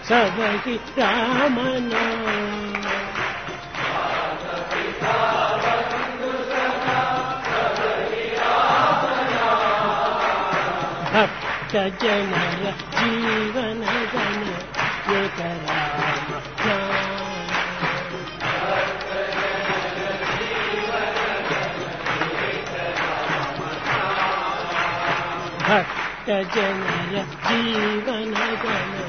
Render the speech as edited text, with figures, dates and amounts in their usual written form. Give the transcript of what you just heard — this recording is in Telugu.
सबहि राम नाम भक्त जनर जीवन गण एक राम नाम भक्त जनर जीवन गण